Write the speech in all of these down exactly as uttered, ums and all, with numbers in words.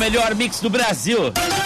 melhor mix do Brasil.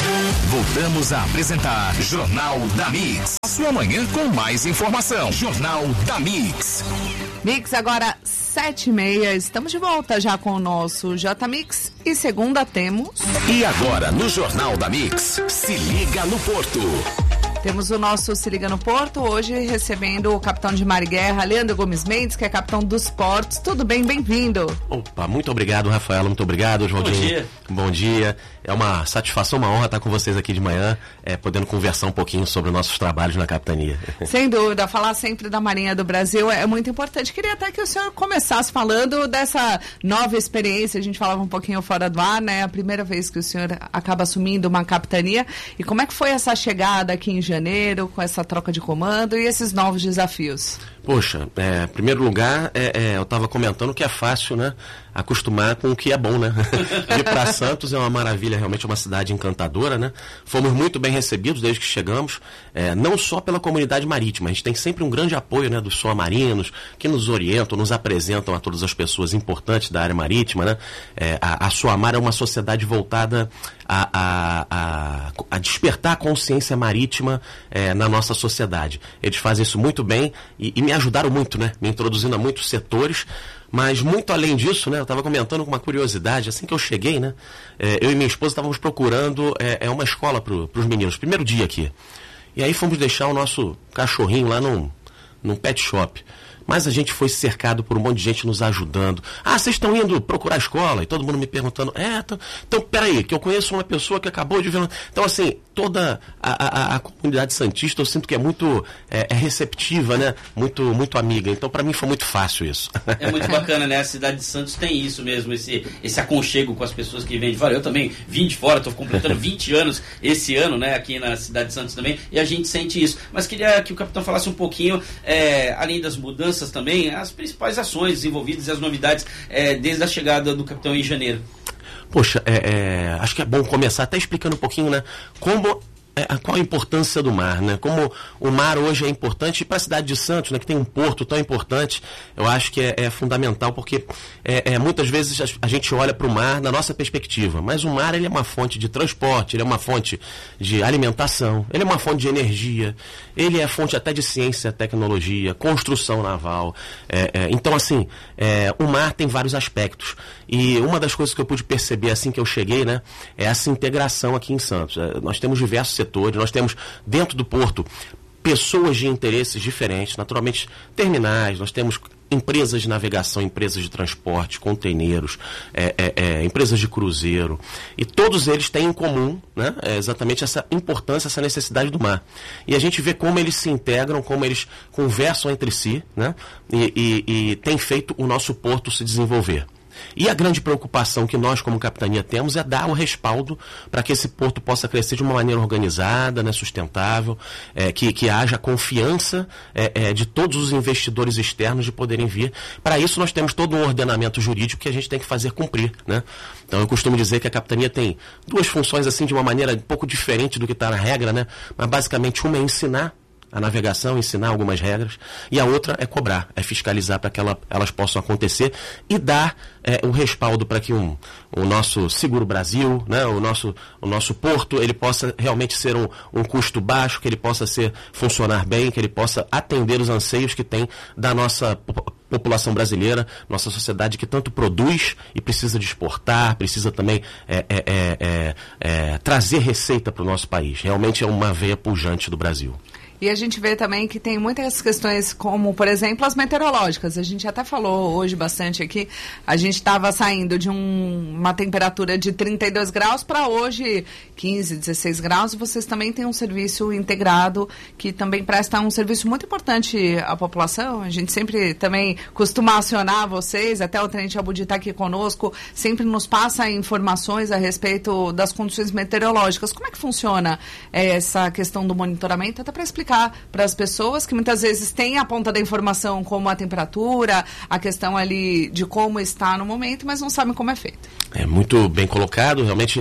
Voltamos a apresentar Jornal da Mix. A sua manhã com mais informação. Jornal da Mix. Mix, agora sete e meia, estamos de volta já com o nosso J-Mix e segunda temos... E agora no Jornal da Mix, se liga no Porto. Temos o nosso Se Liga no Porto, hoje recebendo o capitão de mar e guerra, Leandro Gomes Mendes, que é capitão dos portos. Tudo bem? Bem-vindo. Opa, muito obrigado, Rafaela, muito obrigado, Joãozinho. Bom dia. Bom dia. É uma satisfação, uma honra estar com vocês aqui de manhã, é, podendo conversar um pouquinho sobre nossos trabalhos na capitania. Sem dúvida, falar sempre da Marinha do Brasil é muito importante. Queria até que o senhor começasse falando dessa nova experiência. A gente falava um pouquinho fora do ar, né? A primeira vez que o senhor acaba assumindo uma capitania. E como é que foi essa chegada aqui em janeiro, com essa troca de comando e esses novos desafios? Poxa, é, em primeiro lugar, é, é, eu estava comentando que é fácil, né? Acostumar com o que é bom, né? Ir para Santos é uma maravilha, realmente é uma cidade encantadora, né? Fomos muito bem recebidos desde que chegamos, é, não só pela comunidade marítima, a gente tem sempre um grande apoio, né, dos sul-marinos, que nos orientam, nos apresentam a todas as pessoas importantes da área marítima, né? É, a, a Suamar é uma sociedade voltada a, a, a, a despertar a consciência marítima é, na nossa sociedade. Eles fazem isso muito bem e, e me ajudaram muito, né? Me introduzindo a muitos setores. Mas muito além disso, né, eu estava comentando com uma curiosidade, assim que eu cheguei, né, é, eu e minha esposa estávamos procurando é, é uma escola para os meninos, primeiro dia aqui. E aí fomos deixar o nosso cachorrinho lá num, num pet shop. Mas a gente foi cercado por um monte de gente nos ajudando. Ah, vocês estão indo procurar escola? E todo mundo me perguntando, é, tô... então peraí, que eu conheço uma pessoa que acabou de ver... Então assim, toda a, a, a comunidade santista eu sinto que é muito é, é receptiva, né? Muito, muito amiga. Então para mim foi muito fácil isso. É muito bacana, né? A cidade de Santos tem isso mesmo, esse, esse aconchego com as pessoas que vêm de fora. Eu também vim de fora, estou completando vinte anos esse ano, né? Aqui na cidade de Santos também, e a gente sente isso. Mas queria que o capitão falasse um pouquinho, é, além das mudanças também, as principais ações desenvolvidas e as novidades é, desde a chegada do capitão em janeiro. Poxa, é, é, acho que é bom começar até explicando um pouquinho, né, como... É, qual a importância do mar, né? Como o mar hoje é importante para a cidade de Santos, né, que tem um porto tão importante, eu acho que é, é fundamental, porque é, é, muitas vezes a, a gente olha para o mar na nossa perspectiva, mas o mar ele é uma fonte de transporte, ele é uma fonte de alimentação, ele é uma fonte de energia, ele é fonte até de ciência, tecnologia, construção naval. É, é, então, assim, é, o mar tem vários aspectos. E uma das coisas que eu pude perceber assim que eu cheguei, né, é essa integração aqui em Santos. É, nós temos diversos setores, nós temos dentro do porto pessoas de interesses diferentes, naturalmente terminais, nós temos empresas de navegação, empresas de transporte, containeiros, é, é, é, empresas de cruzeiro, e todos eles têm em comum, né, é exatamente essa importância, essa necessidade do mar. E a gente vê como eles se integram, como eles conversam entre si, né, e, e, e tem feito o nosso porto se desenvolver. E a grande preocupação que nós, como capitania, temos é dar o respaldo para que esse porto possa crescer de uma maneira organizada, né, sustentável, é, que, que haja confiança é, é, de todos os investidores externos de poderem vir. Para isso, nós temos todo um ordenamento jurídico que a gente tem que fazer cumprir, né? Então, eu costumo dizer que a capitania tem duas funções, assim, de uma maneira um pouco diferente do que está na regra, né? Mas, basicamente, uma é ensinar a navegação, ensinar algumas regras, e a outra é cobrar, é fiscalizar para que ela, elas possam acontecer e dar é, o respaldo para que um, o nosso Seguro Brasil, né, o, nosso, o nosso porto, ele possa realmente ser um, um custo baixo, que ele possa ser, funcionar bem, que ele possa atender os anseios que tem da nossa população brasileira, nossa sociedade que tanto produz e precisa de exportar, precisa também é, é, é, é, é, trazer receita para o nosso país. Realmente é uma veia pujante do Brasil. E a gente vê também que tem muitas questões como, por exemplo, as meteorológicas. A gente até falou hoje bastante aqui. A gente estava saindo de um, uma temperatura de trinta e dois graus para hoje quinze, dezesseis graus. Vocês também têm um serviço integrado que também presta um serviço muito importante à população. A gente sempre também costuma acionar vocês, até o Tenente Abudi está aqui conosco, sempre nos passa informações a respeito das condições meteorológicas. Como é que funciona essa questão do monitoramento? Até para explicar para as pessoas que muitas vezes têm a ponta da informação como a temperatura, a questão ali de como está no momento, mas não sabem como é feito. É muito bem colocado, realmente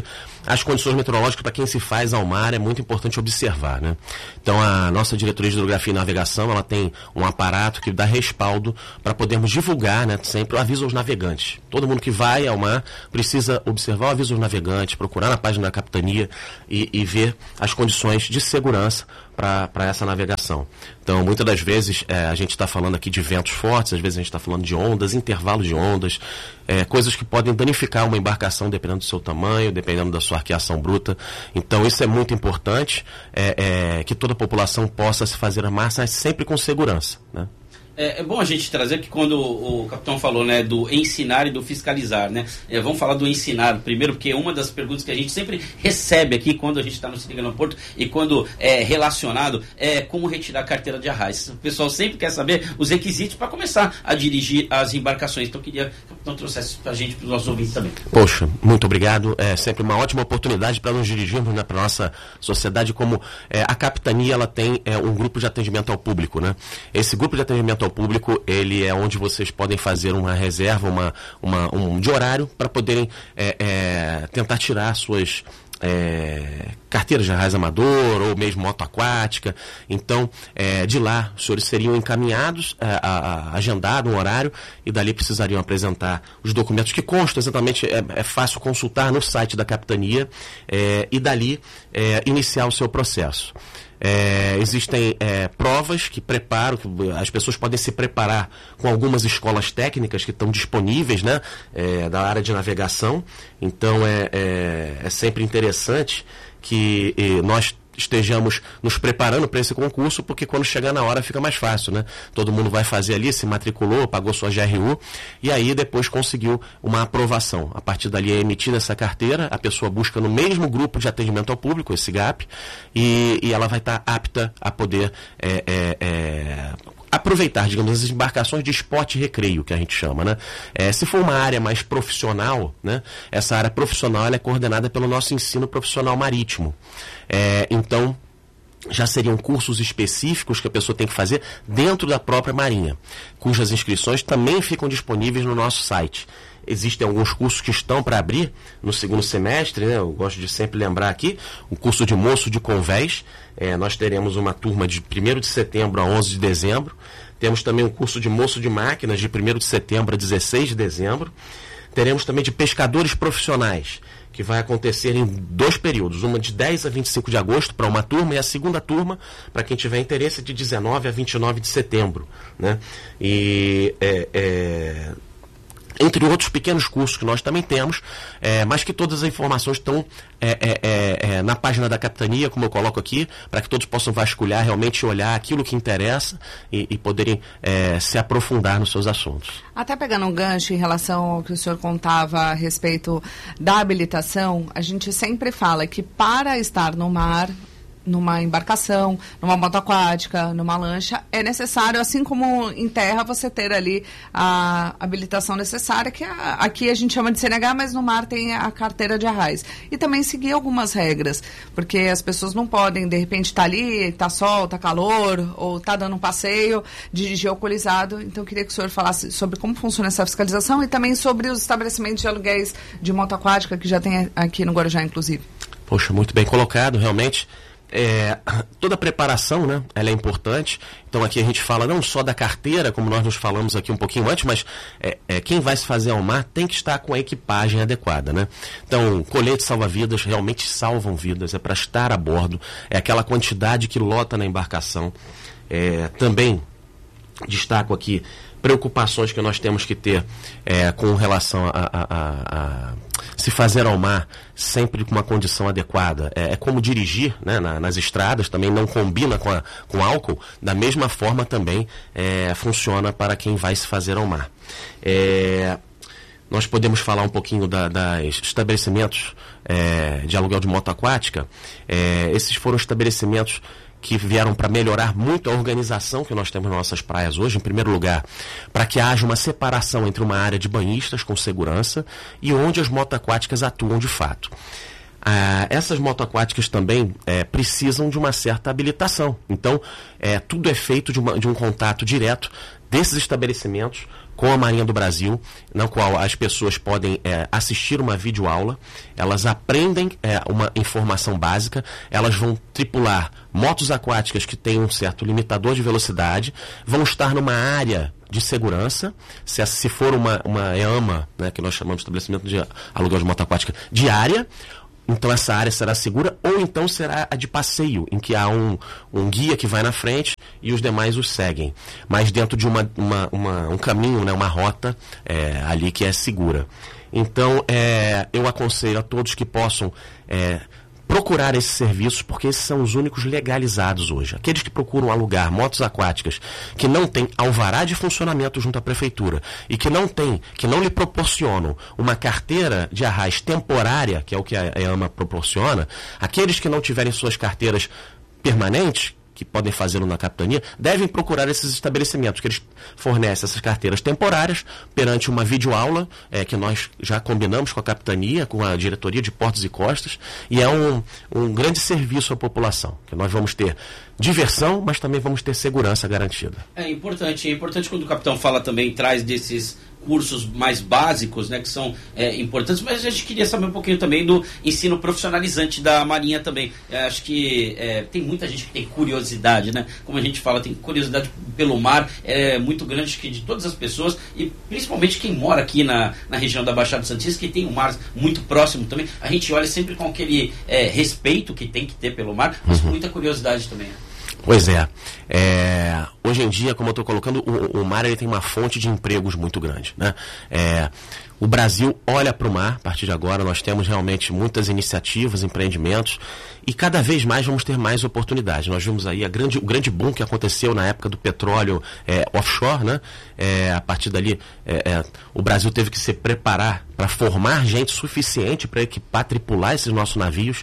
as condições meteorológicas para quem se faz ao mar é muito importante observar, né? Então a nossa diretoria de hidrografia e navegação, ela tem um aparato que dá respaldo para podermos divulgar, né, sempre o aviso aos navegantes. Todo mundo que vai ao mar precisa observar o aviso aos navegantes, procurar na página da capitania e, e ver as condições de segurança para essa navegação. Então, muitas das vezes, é, a gente está falando aqui de ventos fortes, às vezes a gente está falando de ondas, intervalos de ondas, é, coisas que podem danificar uma embarcação dependendo do seu tamanho, dependendo da sua arqueação bruta. Então, isso é muito importante, é, é, que toda a população possa se fazer a mar, mas sempre com segurança, né? É, é bom a gente trazer que quando o, o capitão falou, né, do ensinar e do fiscalizar, né? É, vamos falar do ensinar primeiro, porque uma das perguntas que a gente sempre recebe aqui quando a gente está no Se Liga no Porto e quando é relacionado é como retirar a carteira de arraiz. O pessoal sempre quer saber os requisitos para começar a dirigir as embarcações. Então eu queria que o capitão trouxesse para a gente, para os nossos ouvintes também. Poxa, muito obrigado. É sempre uma ótima oportunidade para nos dirigirmos, né, para a nossa sociedade. Como é, a capitania, ela tem é, um grupo de atendimento ao público, né? Esse grupo de atendimento ao público, ele é onde vocês podem fazer uma reserva, uma, uma, um de horário para poderem é, é, tentar tirar suas é, carteiras de arraiz amador ou mesmo moto aquática. Então, é, de lá, os senhores seriam encaminhados, é, a, a, agendado um horário e dali precisariam apresentar os documentos que constam exatamente, é, é fácil consultar no site da capitania é, e dali é, iniciar o seu processo. É, existem é, provas que preparam, que as pessoas podem se preparar com algumas escolas técnicas que estão disponíveis, né, é, da área de navegação. Então é, é, é sempre interessante que e, nós estejamos nos preparando para esse concurso, porque quando chegar na hora fica mais fácil, né? Todo mundo vai fazer ali, se matriculou, pagou sua G R U e aí depois conseguiu uma aprovação. A partir dali é emitida essa carteira, a pessoa busca no mesmo grupo de atendimento ao público, esse G A P, e, e ela vai estar apta a poder é, é, é, aproveitar, digamos, as embarcações de esporte e recreio, que a gente chama, né? É, se for uma área mais profissional, né? Essa área profissional ela é coordenada pelo nosso ensino profissional marítimo. É, então, já seriam cursos específicos que a pessoa tem que fazer dentro da própria Marinha, cujas inscrições também ficam disponíveis no nosso site. Existem alguns cursos que estão para abrir no segundo semestre, né? Eu gosto de sempre lembrar aqui, o curso de moço de convés. É, nós teremos uma turma de primeiro de setembro a onze de dezembro. Temos também um curso de moço de máquinas de primeiro de setembro a dezesseis de dezembro. Teremos também de pescadores profissionais, que vai acontecer em dois períodos, uma de dez a vinte e cinco de agosto para uma turma e a segunda turma, para quem tiver interesse, de dezenove a vinte e nove de setembro, né? E é, é, entre outros pequenos cursos que nós também temos, é, mas que todas as informações estão é, é, é, na página da capitania, como eu coloco aqui, para que todos possam vasculhar, realmente olhar aquilo que interessa e, e poderem é, se aprofundar nos seus assuntos. Até pegando um gancho em relação ao que o senhor contava a respeito da habilitação, a gente sempre fala que para estar no mar, numa embarcação, numa moto aquática, numa lancha, é necessário, assim como em terra, você ter ali a habilitação necessária, que a, aqui a gente chama de C N H, mas no mar tem a carteira de arraiz. E também seguir algumas regras, porque as pessoas não podem, de repente, estar tá ali, está sol, está calor, ou está dando um passeio, dirigir alcoolizado. Então, eu queria que o senhor falasse sobre como funciona essa fiscalização e também sobre os estabelecimentos de aluguéis de moto aquática, que já tem aqui no Guarujá, inclusive. Poxa, muito bem colocado, realmente. É, toda a preparação, né, ela é importante. Então aqui a gente fala não só da carteira, como nós nos falamos aqui um pouquinho antes, mas é, é, quem vai se fazer ao mar tem que estar com a equipagem adequada, né? Então, colete salva-vidas realmente salvam vidas, é para estar a bordo, é aquela quantidade que lota na embarcação. É, também destaco aqui preocupações que nós temos que ter é, com relação a, a, a, a se fazer ao mar sempre com uma condição adequada. É, é como dirigir, né, na, nas estradas, também não combina com, a, com álcool, da mesma forma também é, funciona para quem vai se fazer ao mar. É, nós podemos falar um pouquinho da, das estabelecimentos é, de aluguel de moto aquática. É, esses foram estabelecimentos que vieram para melhorar muito a organização que nós temos nas nossas praias hoje, em primeiro lugar, para que haja uma separação entre uma área de banhistas com segurança e onde as motoaquáticas atuam de fato. Ah, essas motoaquáticas também é, precisam de uma certa habilitação. Então, é, tudo é feito de, uma, de um contato direto desses estabelecimentos com a Marinha do Brasil, na qual as pessoas podem é, assistir uma videoaula, elas aprendem é, uma informação básica, elas vão tripular motos aquáticas que têm um certo limitador de velocidade, vão estar numa área de segurança, se, se for uma, uma EAMA, né, que nós chamamos de estabelecimento de aluguel de moto aquática, diária, então essa área será segura, ou então será a de passeio, em que há um, um guia que vai na frente e os demais os seguem, mas dentro de uma, uma, uma, um caminho, né, uma rota é, ali que é segura. Então é, eu aconselho a todos que possam é, procurar esses serviços, porque esses são os únicos legalizados hoje. Aqueles que procuram alugar motos aquáticas que não têm alvará de funcionamento junto à prefeitura e que não tem, que não lhe proporcionam uma carteira de arraiz temporária, que é o que a EAMA proporciona, aqueles que não tiverem suas carteiras permanentes, que podem fazê-lo na capitania, devem procurar esses estabelecimentos, que eles fornecem essas carteiras temporárias perante uma videoaula é, que nós já combinamos com a capitania, com a diretoria de Portos e Costas, e é um, um grande serviço à população, que nós vamos ter diversão, mas também vamos ter segurança garantida. É importante, é importante quando o capitão fala também, traz desses cursos mais básicos, né, que são é, importantes, mas a gente queria saber um pouquinho também do ensino profissionalizante da Marinha também. É, acho que é, tem muita gente que tem curiosidade, né? Como a gente fala, tem curiosidade pelo mar, é muito grande que de todas as pessoas, e principalmente quem mora aqui na, na região da Baixada Santista, que tem um mar muito próximo também, a gente olha sempre com aquele é, respeito que tem que ter pelo mar, mas com muita curiosidade também. Pois é. é hoje em dia, como eu estou colocando, o, o mar ele tem uma fonte de empregos muito grande, né? É, o Brasil olha para o mar, a partir de agora nós temos realmente muitas iniciativas, empreendimentos, e cada vez mais vamos ter mais oportunidades. Nós vimos aí a grande, o grande boom que aconteceu na época do petróleo é, offshore, né? É, a partir dali, é, é, o Brasil teve que se preparar para formar gente suficiente para equipar, tripular esses nossos navios,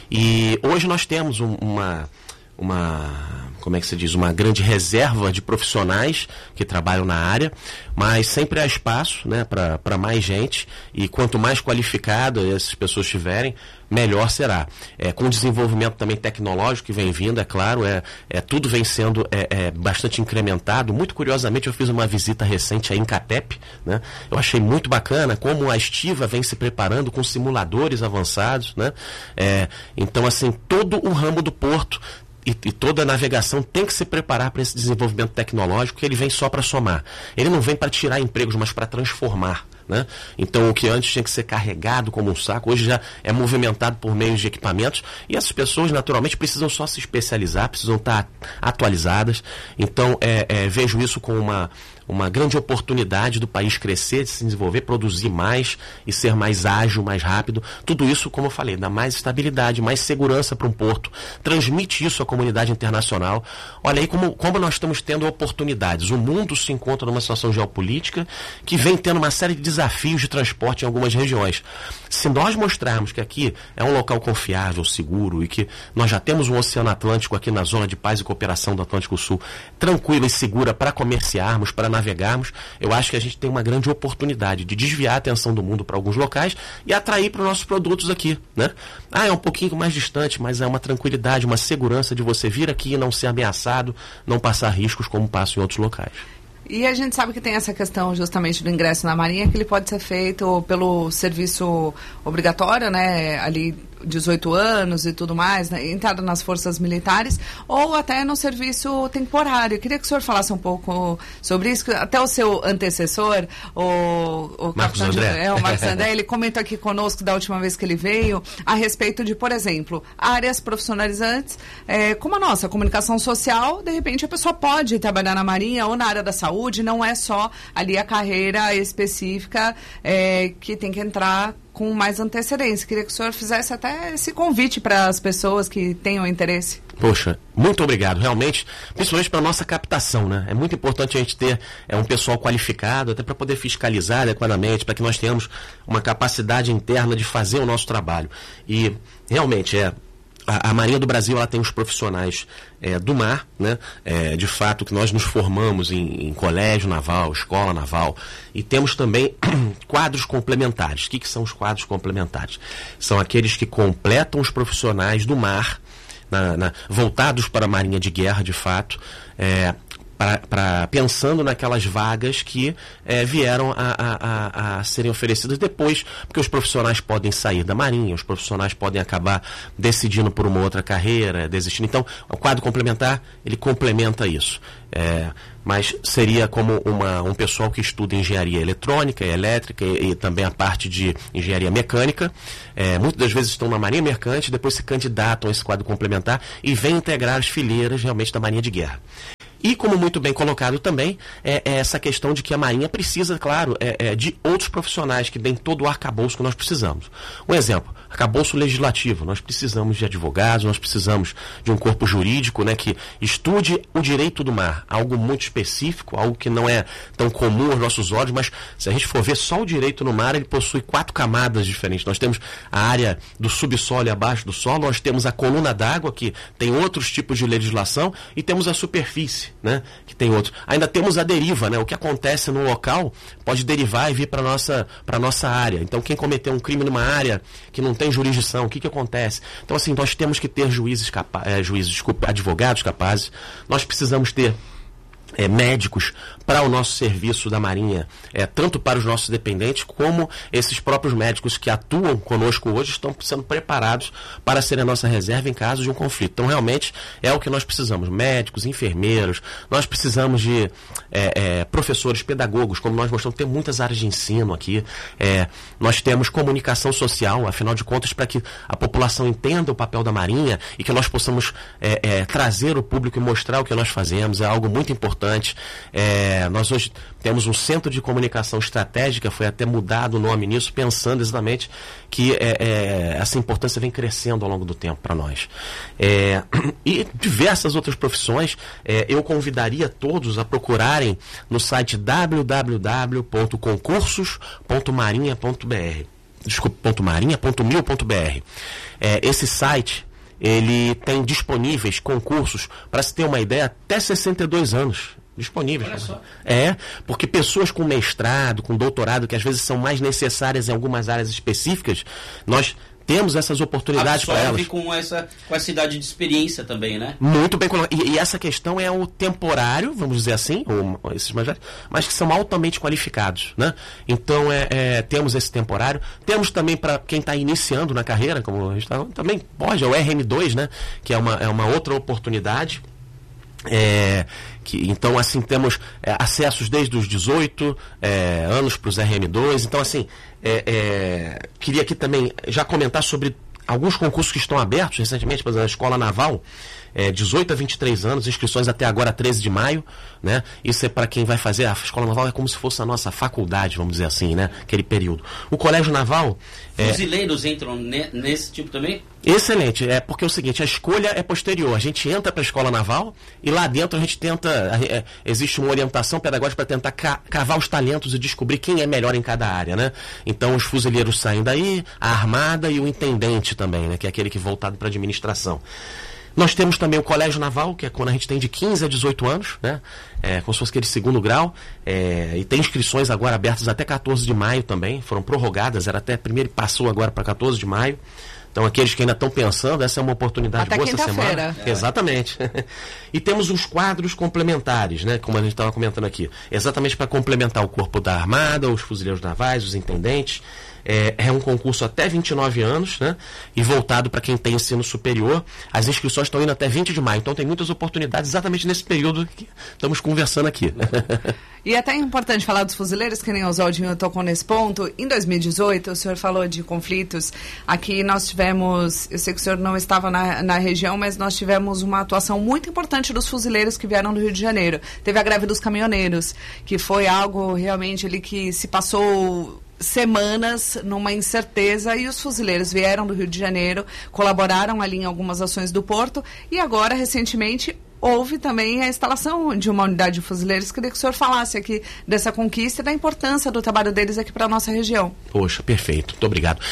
e hoje nós temos um, uma... uma, como é que se diz, uma grande reserva de profissionais que trabalham na área, mas sempre há espaço, né, para mais gente, e quanto mais qualificado essas pessoas tiverem, melhor será. É, com o desenvolvimento também tecnológico que vem vindo, é claro, é, é, tudo vem sendo é, é, bastante incrementado. Muito curiosamente, eu fiz uma visita recente aí em Catep, né? Eu achei muito bacana como a Estiva vem se preparando com simuladores avançados, né? É, então, assim, todo o ramo do porto E, e toda a navegação tem que se preparar para esse desenvolvimento tecnológico, que ele vem só para somar. Ele não vem para tirar empregos, mas para transformar, né? Então, o que antes tinha que ser carregado como um saco, hoje já é movimentado por meio de equipamentos, e essas pessoas, naturalmente, precisam só se especializar, precisam estar atualizadas. Então, é, é, vejo isso como uma... uma grande oportunidade do país crescer, de se desenvolver, produzir mais e ser mais ágil, mais rápido. Tudo isso, como eu falei, dá mais estabilidade, mais segurança para um porto, transmite isso à comunidade internacional. Olha aí como, como nós estamos tendo oportunidades. O mundo se encontra numa situação geopolítica que vem tendo uma série de desafios de transporte em algumas regiões. Se nós mostrarmos que aqui é um local confiável, seguro, e que nós já temos um Oceano Atlântico aqui na zona de paz e cooperação do Atlântico Sul, tranquila e segura para comerciarmos, para navegarmos, eu acho que a gente tem uma grande oportunidade de desviar a atenção do mundo para alguns locais e atrair para os nossos produtos aqui, né? Ah, é um pouquinho mais distante, mas é uma tranquilidade, uma segurança de você vir aqui e não ser ameaçado, não passar riscos como passa em outros locais. E a gente sabe que tem essa questão justamente do ingresso na Marinha, que ele pode ser feito pelo serviço obrigatório, né, ali dezoito anos e tudo mais, né, entrada nas forças militares, ou até no serviço temporário. Eu queria que o senhor falasse um pouco sobre isso, até o seu antecessor, o, o Marcos André. É, o Marcos André, ele comentou aqui conosco da última vez que ele veio, a respeito de, por exemplo, áreas profissionalizantes, é, como a nossa, comunicação social, de repente a pessoa pode trabalhar na Marinha ou na área da saúde, não é só ali a carreira específica é, que tem que entrar com mais antecedência. Queria que o senhor fizesse até esse convite para as pessoas que tenham interesse. Poxa, muito obrigado. Realmente, principalmente para a nossa captação, né? É muito importante a gente ter é, um pessoal qualificado, até para poder fiscalizar adequadamente, para que nós tenhamos uma capacidade interna de fazer o nosso trabalho. E, realmente, é... A, a Marinha do Brasil, ela tem os profissionais é, do mar, né? É, de fato que nós nos formamos em, em colégio naval, escola naval, e temos também quadros complementares. O que, que são os quadros complementares? São aqueles que completam os profissionais do mar, na, na, voltados para a Marinha de Guerra, de fato, é, pra, pra, pensando naquelas vagas que é, vieram a, a, a, a serem oferecidas depois, porque os profissionais podem sair da Marinha, os profissionais podem acabar decidindo por uma outra carreira, desistindo. Então, o quadro complementar, ele complementa isso. É, mas seria como uma, um pessoal que estuda engenharia eletrônica, elétrica e, e também a parte de engenharia mecânica. É, muitas das vezes estão na Marinha Mercante, depois se candidatam a esse quadro complementar e vêm integrar as fileiras realmente da Marinha de Guerra. E como muito bem colocado também, é, é essa questão de que a Marinha precisa, claro, é, é, de outros profissionais que deem todo o arcabouço que nós precisamos. Um exemplo, arcabouço legislativo. Nós precisamos de advogados, nós precisamos de um corpo jurídico, né, que estude o direito do mar. Algo muito específico, algo que não é tão comum aos nossos olhos, mas se a gente for ver só o direito no mar, ele possui quatro camadas diferentes. Nós temos a área do subsolo e abaixo do solo, nós temos a coluna d'água, que tem outros tipos de legislação, e temos a superfície, né, que tem outros. Ainda temos a deriva, né, o que acontece no local pode derivar e vir para a nossa, para nossa área. Então, quem cometeu um crime numa área que não tem jurisdição, o que, que acontece? Então, assim, nós temos que ter juízes, capa é, juízes desculpa, advogados capazes, nós precisamos ter É, médicos para o nosso serviço da Marinha, é, tanto para os nossos dependentes, como esses próprios médicos que atuam conosco hoje estão sendo preparados para serem a nossa reserva em caso de um conflito. Então, realmente, é o que nós precisamos. Médicos, enfermeiros, nós precisamos de é, é, professores, pedagogos, como nós mostramos, tem muitas áreas de ensino aqui. É, nós temos comunicação social, afinal de contas, para que a população entenda o papel da Marinha e que nós possamos é, é, trazer o público e mostrar o que nós fazemos. É algo muito importante. É, nós hoje temos um centro de comunicação estratégica, foi até mudado o nome nisso, pensando exatamente que é, é, essa importância vem crescendo ao longo do tempo para nós. É, e diversas outras profissões, é, eu convidaria todos a procurarem no site w w w ponto concursos ponto marinha ponto b r. Desculpa, ponto marinha ponto mil ponto b r. É, esse site, ele tem disponíveis concursos, para se ter uma ideia, até sessenta e dois anos disponíveis. Olha só. É, porque pessoas com mestrado, com doutorado, que às vezes são mais necessárias em algumas áreas específicas, nós temos essas oportunidades para elas. Com essa, com essa idade de experiência também, né? Muito bem colocado. E, e essa questão é o temporário, vamos dizer assim, ou, esses mais velhos, mas que são altamente qualificados, né? Então, é, é, temos esse temporário. Temos também para quem está iniciando na carreira, como a gente está, também pode, é o R M dois, né? Que é uma, é uma outra oportunidade. É, que, então, assim, temos é, acessos desde os dezoito é, anos para os R M dois. Então, assim, é, é, queria aqui também já comentar sobre alguns concursos que estão abertos recentemente, por exemplo, a Escola Naval, é, dezoito a vinte e três anos, inscrições até agora treze de maio, né? Isso é para quem vai fazer, a Escola Naval é como se fosse a nossa faculdade, vamos dizer assim, né? Aquele período. O Colégio Naval... Fuzileiros é, entram ne, nesse tipo também? Excelente, é porque é o seguinte, a escolha é posterior, a gente entra para a Escola Naval e lá dentro a gente tenta, é, existe uma orientação pedagógica para tentar ca, cavar os talentos e descobrir quem é melhor em cada área, né? Então os fuzileiros saem daí, a Armada e o Intendente também, né? Que é aquele que é voltado para a administração. Nós temos também o Colégio Naval, que é quando a gente tem de quinze a dezoito anos, né? É, como se fosse aquele segundo grau, é, e tem inscrições agora abertas até quatorze de maio também, foram prorrogadas, era até primeiro e passou agora para quatorze de maio. Então, aqueles que ainda estão pensando, essa é uma oportunidade até boa essa semana. É. Exatamente. E temos os quadros complementares, né? Como a gente estava comentando aqui. Exatamente para complementar o corpo da Armada, os fuzileiros navais, os intendentes. É, é um concurso até vinte e nove anos, né? E voltado para quem tem ensino superior. As inscrições estão indo até vinte de maio. Então, tem muitas oportunidades exatamente nesse período que estamos conversando aqui. E é até importante falar dos fuzileiros, que nem o Oswaldinho tocou nesse ponto. Em dois mil e dezoito, o senhor falou de conflitos. Aqui nós tivemos, eu sei que o senhor não estava na, na região, mas nós tivemos uma atuação muito importante dos fuzileiros que vieram do Rio de Janeiro. Teve a greve dos caminhoneiros, que foi algo realmente ali que se passou semanas numa incerteza, e os fuzileiros vieram do Rio de Janeiro, colaboraram ali em algumas ações do Porto, e agora, recentemente, houve também a instalação de uma unidade de fuzileiros. Queria que o senhor falasse aqui dessa conquista e da importância do trabalho deles aqui para a nossa região. Poxa, perfeito. Muito obrigado.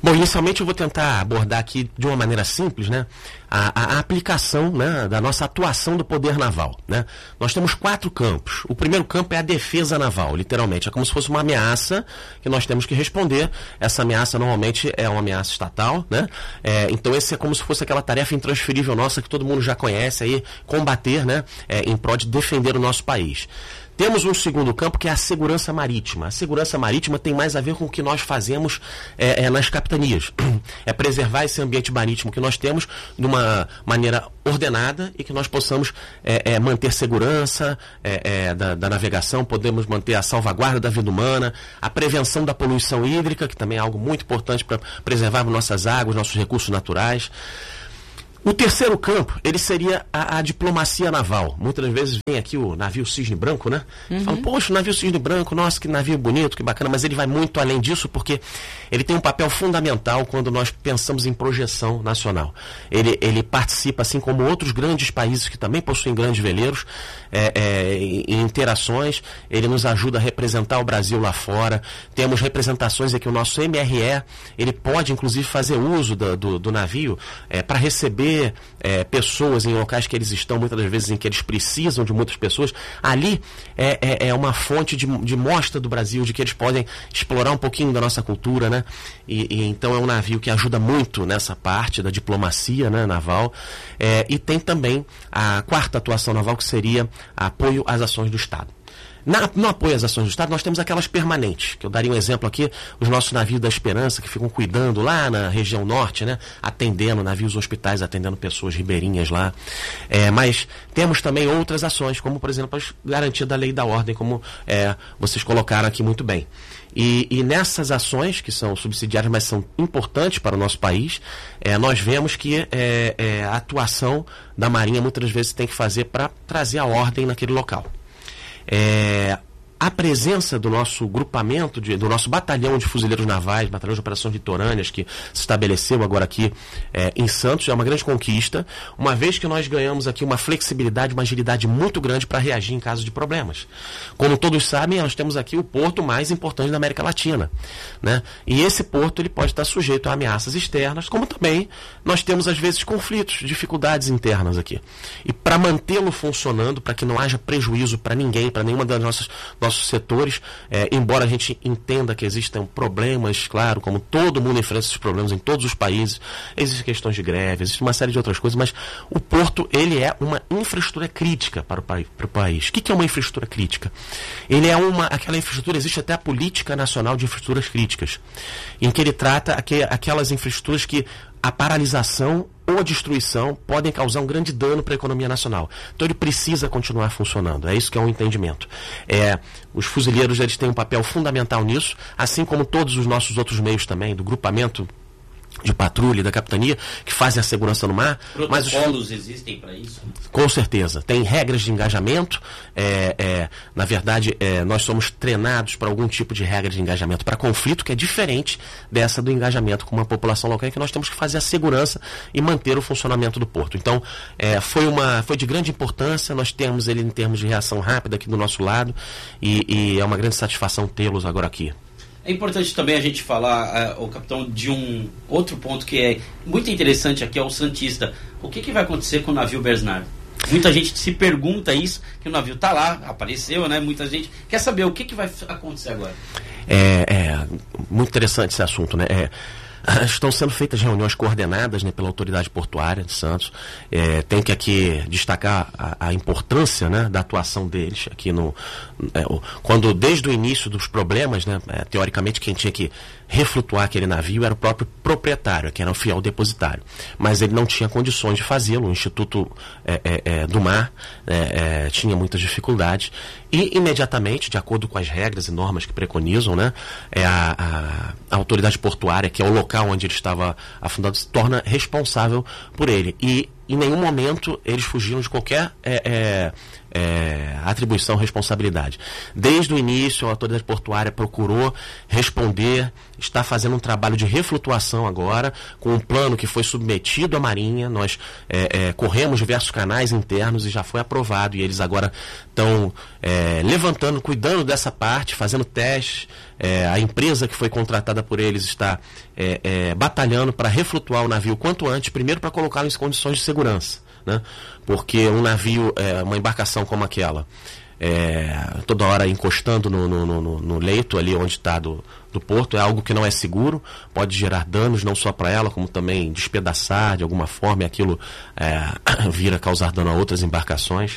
Bom, inicialmente eu vou tentar abordar aqui de uma maneira simples, né, a, a aplicação, né, da nossa atuação do poder naval, né. Nós temos quatro campos. O primeiro campo é a defesa naval, literalmente. É como se fosse uma ameaça que nós temos que responder. Essa ameaça normalmente é uma ameaça estatal, né. É, então esse é como se fosse aquela tarefa intransferível nossa que todo mundo já conhece aí, combater, né, é, em prol de defender o nosso país. Temos um segundo campo que é a segurança marítima. A segurança marítima tem mais a ver com o que nós fazemos é, é, nas capitanias. É preservar esse ambiente marítimo que nós temos de uma maneira ordenada e que nós possamos é, é, manter segurança é, é, da, da navegação, podemos manter a salvaguarda da vida humana, a prevenção da poluição hídrica, que também é algo muito importante para preservar nossas águas, nossos recursos naturais. O terceiro campo, ele seria a, a diplomacia naval. Muitas vezes vem aqui o navio Cisne Branco, né? Uhum. Falam, poxa, o navio Cisne Branco, nossa, que navio bonito, que bacana, mas ele vai muito além disso porque ele tem um papel fundamental quando nós pensamos em projeção nacional. Ele, ele participa, assim como outros grandes países que também possuem grandes veleiros, é, é, em, em interações, ele nos ajuda a representar o Brasil lá fora. Temos representações aqui, o nosso M R E, ele pode, inclusive, fazer uso do, do, do navio é, para receber É, pessoas em locais que eles estão, muitas das vezes em que eles precisam de muitas pessoas. Ali é, é, é uma fonte de, de mostra do Brasil, de que eles podem explorar um pouquinho da nossa cultura, né? E, e então é um navio que ajuda muito nessa parte da diplomacia, né, naval. É, e tem também a quarta atuação naval, que seria apoio às ações do Estado. Na, no apoio às ações do Estado, nós temos aquelas permanentes, que eu daria um exemplo aqui, os nossos navios da Esperança, que ficam cuidando lá na região norte, né, atendendo navios hospitais, atendendo pessoas ribeirinhas lá. É, mas temos também outras ações, como, por exemplo, a garantia da lei e da ordem, como é, vocês colocaram aqui muito bem. E, e nessas ações, que são subsidiárias, mas são importantes para o nosso país, é, nós vemos que é, é, a atuação da Marinha muitas vezes tem que fazer para trazer a ordem naquele local. É, a presença do nosso grupamento, de, do nosso batalhão de fuzileiros navais, batalhão de operações litorâneas, que se estabeleceu agora aqui é, em Santos, é uma grande conquista, uma vez que nós ganhamos aqui uma flexibilidade, uma agilidade muito grande para reagir em caso de problemas. Como todos sabem, nós temos aqui o porto mais importante da América Latina, né? E esse porto ele pode estar sujeito a ameaças externas, como também nós temos às vezes conflitos, dificuldades internas aqui. E para mantê-lo funcionando, para que não haja prejuízo para ninguém, para nenhuma das nossas nossos setores, é, embora a gente entenda que existam problemas, claro, como todo mundo enfrenta esses problemas em todos os países, existem questões de greve, existe uma série de outras coisas, mas o porto, ele é uma infraestrutura crítica para o, para o país. O que, que é uma infraestrutura crítica? Ele é uma, aquela infraestrutura, existe até a Política Nacional de Infraestruturas Críticas, em que ele trata aqu, aquelas infraestruturas que a paralisação ou a destruição podem causar um grande dano para a economia nacional. Então ele precisa continuar funcionando. É isso que é um entendimento. É, os fuzileiros eles têm um papel fundamental nisso, assim como todos os nossos outros meios também, do grupamento de patrulha e da capitania, que fazem a segurança no mar. Protocolos os... existem para isso? Com certeza. Tem regras de engajamento. É, é, na verdade, é, nós somos treinados para algum tipo de regra de engajamento para conflito, que é diferente dessa do engajamento com uma população local, em que nós temos que fazer a segurança e manter o funcionamento do porto. Então, é, foi, uma, foi de grande importância. Nós temos ele em termos de reação rápida aqui do nosso lado e, e é uma grande satisfação tê-los agora aqui. É importante também a gente falar, uh, o capitão, de um outro ponto que é muito interessante aqui, é o Santista. O que, que vai acontecer com o navio Bernardo? Muita gente se pergunta isso, que o navio está lá, apareceu, né? Muita gente quer saber o que, que vai acontecer agora. É, é muito interessante esse assunto, né? É, estão sendo feitas reuniões coordenadas, né, pela autoridade portuária de Santos. É, tem que aqui destacar a, a importância, né, da atuação deles aqui no, é, o, quando desde o início dos problemas, né, é, teoricamente quem tinha que reflutuar aquele navio era o próprio proprietário, que era o fiel depositário, mas ele não tinha condições de fazê-lo. O Instituto é, é, é, do Mar é, é, tinha muitas dificuldades e imediatamente, de acordo com as regras e normas que preconizam, né, é a, a, a autoridade portuária, que é o local onde ele estava afundado, se torna responsável por ele. E em nenhum momento eles fugiram de qualquer é, é, é, atribuição, responsabilidade. Desde o início, a autoridade portuária procurou responder, está fazendo um trabalho de reflutuação agora, com um plano que foi submetido à Marinha. Nós é, é, corremos diversos canais internos e já foi aprovado, e eles agora estão é, levantando, cuidando dessa parte, fazendo testes. É, a empresa que foi contratada por eles está é, é, batalhando para reflutuar o navio quanto antes, primeiro para colocá-lo em condições de segurança, né? Porque um navio, é, uma embarcação como aquela, é, toda hora encostando no, no, no, no leito ali onde está do, do porto, é algo que não é seguro, pode gerar danos não só para ela, como também despedaçar de alguma forma, e aquilo é, vir a causar dano a outras embarcações.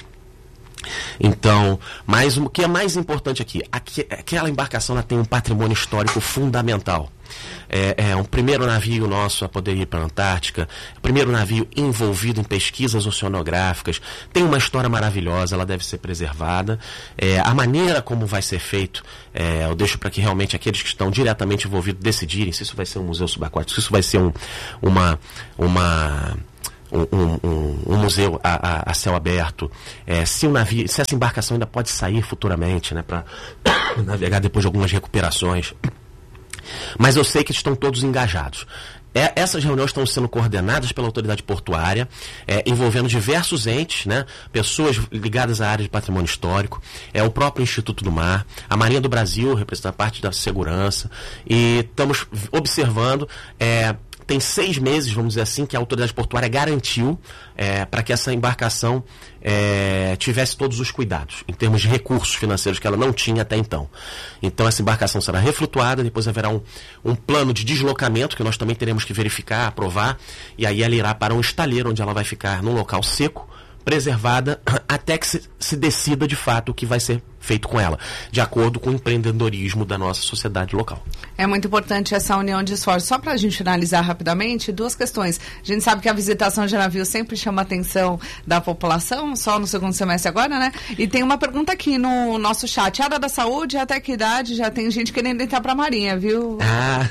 Então, mas o que é mais importante aqui, aqui aquela embarcação ela tem um patrimônio histórico fundamental. É, é um primeiro navio nosso a poder ir para a Antártica, primeiro navio envolvido em pesquisas oceanográficas, tem uma história maravilhosa, ela deve ser preservada. É, a maneira como vai ser feito, é, eu deixo para que realmente aqueles que estão diretamente envolvidos decidirem se isso vai ser um museu subaquático, se isso vai ser um, uma... uma Um, um, um museu a, a, a céu aberto, é, se o navio, se essa embarcação ainda pode sair futuramente, né, para navegar depois de algumas recuperações. Mas eu sei que estão todos engajados. É, essas reuniões estão sendo coordenadas pela autoridade portuária, é, envolvendo diversos entes, né, pessoas ligadas à área de patrimônio histórico, é, o próprio Instituto do Mar, a Marinha do Brasil, representa a parte da segurança, e estamos observando... É, tem seis meses, vamos dizer assim, que a autoridade portuária garantiu é, para que essa embarcação é, tivesse todos os cuidados, em termos de recursos financeiros que ela não tinha até então. Então essa embarcação será reflutuada, depois haverá um, um plano de deslocamento, que nós também teremos que verificar, aprovar, e aí ela irá para um estaleiro, onde ela vai ficar num local seco, preservada, até que se, se decida de fato o que vai ser feito com ela, de acordo com o empreendedorismo da nossa sociedade local. É muito importante essa união de esforços. Só para a gente finalizar rapidamente, duas questões. A gente sabe que a visitação de navio sempre chama a atenção da população, só no segundo semestre agora, né? E tem uma pergunta aqui no nosso chat. Área da saúde, até que idade já tem gente querendo entrar para a Marinha, viu? Ah,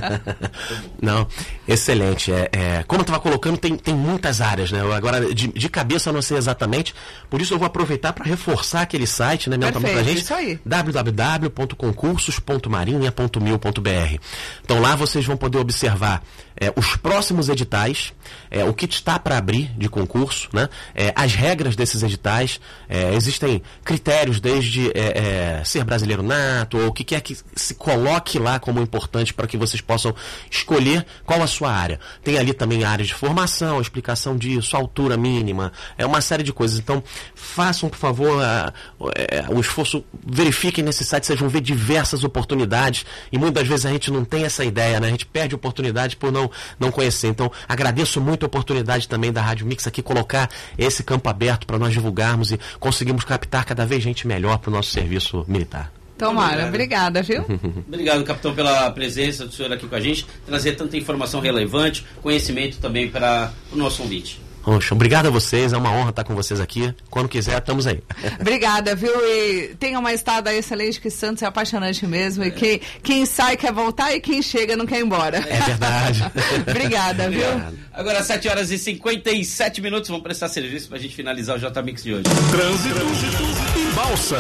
não, excelente. É, é, como eu estava colocando, tem, tem muitas áreas, né? Eu agora, de, de cabeça, eu não sei exatamente, por isso eu vou aproveitar para reforçar aquele site, né, Mel? Pra gente, isso aí. w w w ponto concursos ponto marinha ponto mil ponto b r. Então lá vocês vão poder observar é, os próximos editais, é, o que está para abrir de concurso, né? É, as regras desses editais, é, existem critérios desde é, é, ser brasileiro nato, ou o que quer que se coloque lá como importante para que vocês possam escolher qual a sua área. Tem ali também áreas de formação, a explicação disso, a altura mínima, é uma série de coisas. Então façam, por favor, a, a, o esforço, verifiquem nesse site, vocês vão ver diversas oportunidades, e muitas vezes a gente não tem essa ideia, né? A gente perde oportunidade por não, não conhecer. Então, agradeço muito a oportunidade também da Rádio Mix aqui, colocar esse campo aberto para nós divulgarmos e conseguirmos captar cada vez gente melhor para o nosso serviço militar. Tomara, obrigada, viu? Obrigado, capitão, pela presença do senhor aqui com a gente, trazer tanta informação relevante, conhecimento também para o nosso ouvinte. Poxa, obrigado a vocês, é uma honra estar com vocês aqui. Quando quiser, estamos aí. Obrigada, viu? E tenha uma estada excelente, que Santos é apaixonante mesmo. É. E quem, quem sai quer voltar e quem chega não quer ir embora. É verdade. Obrigada, viu? Obrigado. Agora, sete horas e cinquenta e sete minutos, vamos prestar serviço para a gente finalizar o J Mix de hoje. Trânsito e Balsa.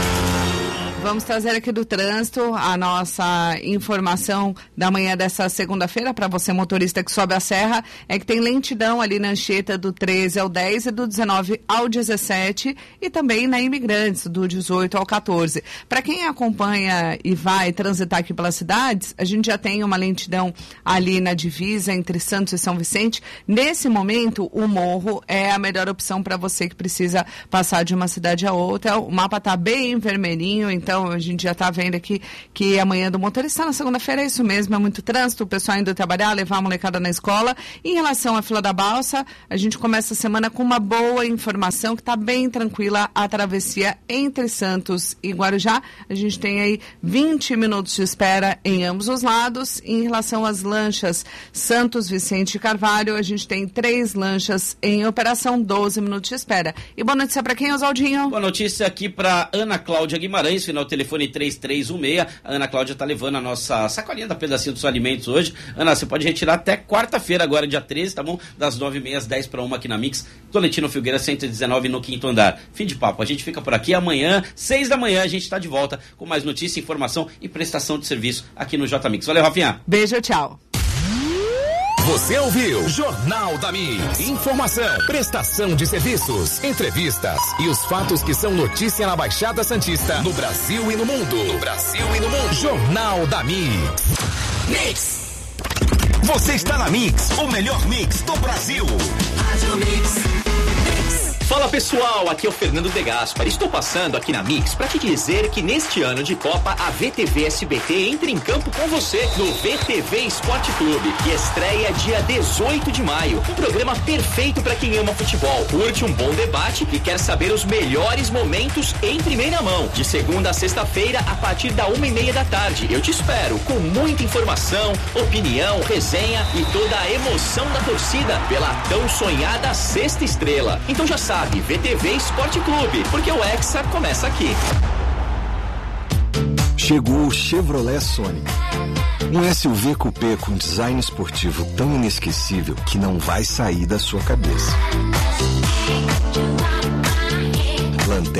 Vamos trazer aqui do trânsito a nossa informação da manhã dessa segunda-feira para você, motorista que sobe a serra, é que tem lentidão ali na Anchieta do treze ao dez e do dezenove ao dezessete, e também na Imigrantes do dezoito ao quatorze. Para quem acompanha e vai transitar aqui pelas cidades, a gente já tem uma lentidão ali na divisa entre Santos e São Vicente. Nesse momento, o morro é a melhor opção para você que precisa passar de uma cidade a outra. O mapa está bem vermelhinho, então a gente já está vendo aqui que amanhã do motorista, na segunda-feira, é isso mesmo, é muito trânsito, o pessoal indo trabalhar, levar a molecada na escola. Em relação à fila da balsa, a gente começa a semana com uma boa informação, que está bem tranquila a travessia entre Santos e Guarujá. A gente tem aí vinte minutos de espera em ambos os lados. Em relação às lanchas Santos, Vicente e Carvalho, a gente tem três lanchas em operação, doze minutos de espera. E boa notícia para quem, Oswaldinho? Boa notícia aqui para Ana Cláudia Guimarães, final Viana, o telefone três três um seis. A Ana Cláudia tá levando a nossa sacolinha da pedacinho dos alimentos hoje. Ana, você pode retirar até quarta-feira, agora dia treze, tá bom? Das nove e meia às dez para uma aqui na Mix. Tolentino Filgueira cento e dezenove no quinto andar. Fim de papo, a gente fica por aqui. Amanhã, seis da manhã, a gente tá de volta com mais notícia, informação e prestação de serviço aqui no J Mix. Valeu, Rafinha. Beijo, tchau. Você ouviu Jornal da Mix. Informação, prestação de serviços, entrevistas e os fatos que são notícia na Baixada Santista, no Brasil e no mundo. No Brasil e no mundo. Jornal da Mix. Mix. Você está na Mix, o melhor mix do Brasil. Rádio Mix. Fala pessoal, aqui é o Fernando De Gaspar. Estou passando aqui na Mix para te dizer que neste ano de Copa a V T V S B T entra em campo com você no V T V Esporte Clube, que estreia dia dezoito de maio. Um programa perfeito para quem ama futebol, curte um bom debate e quer saber os melhores momentos em primeira mão. De segunda a sexta-feira, a partir da uma e meia da tarde. Eu te espero com muita informação, opinião, resenha e toda a emoção da torcida pela tão sonhada sexta estrela. Então já sabe, V T V Esporte Clube, porque o Hexa começa aqui. Chegou o Chevrolet Sonic. Um S U V coupé com design esportivo tão inesquecível que não vai sair da sua cabeça.